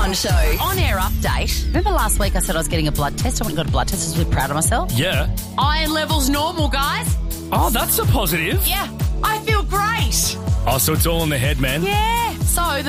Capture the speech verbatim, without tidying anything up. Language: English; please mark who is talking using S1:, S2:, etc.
S1: One Show. On air update. Remember last week I said I was getting a blood test? I went and got a blood test. I was really proud of myself.
S2: Yeah.
S1: Iron levels normal, guys.
S2: Oh, that's a positive.
S1: Yeah, I feel great.
S2: Oh, so it's all in the head, man.
S1: Yeah. So the